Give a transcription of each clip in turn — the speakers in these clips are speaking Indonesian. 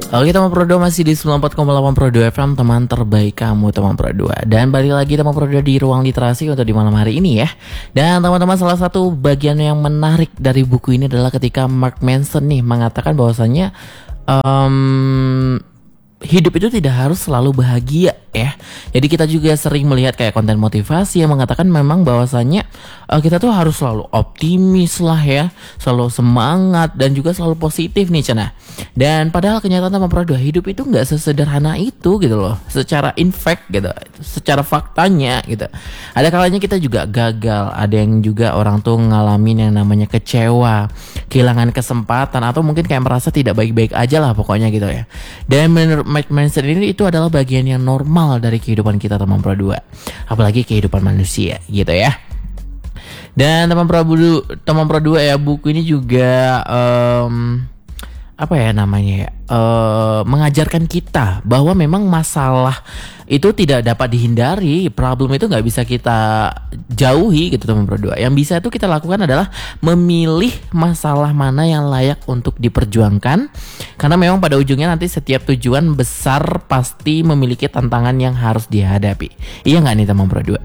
Oke teman Pro 2, masih di 94,8 Pro 2 FM, teman terbaik kamu teman Pro 2. Dan balik lagi teman Pro 2 di ruang literasi untuk di malam hari ini ya. Dan teman-teman, salah satu bagian yang menarik dari buku ini adalah ketika Mark Manson nih mengatakan bahwasannya hidup itu tidak harus selalu bahagia ya. Jadi kita juga sering melihat kayak konten motivasi yang mengatakan memang bahwasannya kita tuh harus selalu optimis lah ya, selalu semangat dan juga selalu positif nih Cina. Dan padahal kenyataan teman Pro 2, hidup itu nggak sesederhana itu gitu loh. Secara in fact gitu, secara faktanya gitu. Ada kalanya kita juga gagal, ada yang juga orang tuh ngalamin yang namanya kecewa, kehilangan kesempatan, atau mungkin kayak merasa tidak baik-baik aja lah pokoknya gitu ya. Dan menurut Mark Manson ini itu adalah bagian yang normal dari kehidupan kita teman Pro 2. Apalagi kehidupan manusia gitu ya. Dan teman Pro 2 ya, buku ini juga mengajarkan kita bahwa memang masalah itu tidak dapat dihindari, problem itu nggak bisa kita jauhi gitu teman Pro 2. Yang bisa itu kita lakukan adalah memilih masalah mana yang layak untuk diperjuangkan, karena memang pada ujungnya nanti setiap tujuan besar pasti memiliki tantangan yang harus dihadapi. Iya nggak nih teman Pro 2?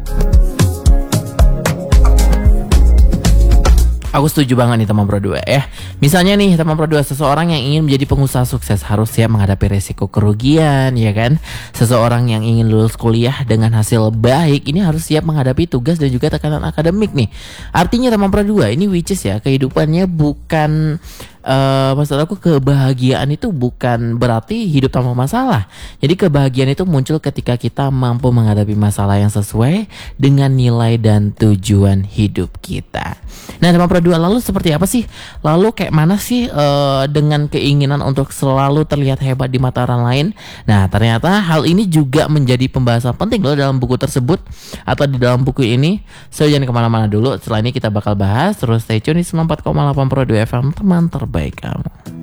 Aku setuju banget nih teman Pro 2 ya. Misalnya nih teman Pro 2, seseorang yang ingin menjadi pengusaha sukses harus siap menghadapi resiko kerugian ya kan. Seseorang yang ingin lulus kuliah dengan hasil baik ini harus siap menghadapi tugas dan juga tekanan akademik nih. Artinya teman Pro 2 ini which is ya, kehidupannya bukan maksud aku, kebahagiaan itu bukan berarti hidup tanpa masalah. Jadi kebahagiaan itu muncul ketika kita mampu menghadapi masalah yang sesuai dengan nilai dan tujuan hidup kita. Nah teman Pro 2, lalu seperti apa sih? Lalu kayak mana sih dengan keinginan untuk selalu terlihat hebat di mata orang lain? Nah ternyata hal ini juga menjadi pembahasan penting loh dalam buku tersebut atau di dalam buku ini. So jangan kemana-mana dulu, setelah ini kita bakal bahas. Terus stay tune di 94,8 Pro 2 FM, teman terbaik kamu.